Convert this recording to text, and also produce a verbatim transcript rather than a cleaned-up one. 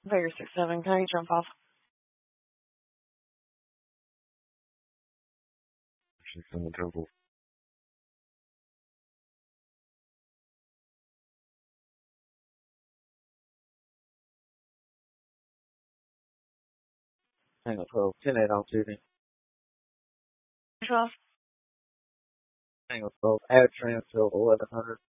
Figure six seven. Can I jump off? She's in the jungle. Hang on, twelve. ten eight on Tuesday. twelve. Hang on, twelve. Add transfield eleven hundred.